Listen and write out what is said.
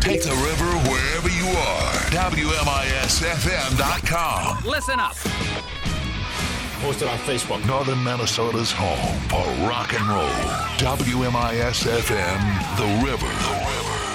Take the river wherever you are. WMISFM.com. Listen up. Posted on Facebook. Northern Minnesota's home for rock and roll. WMISFM, The River.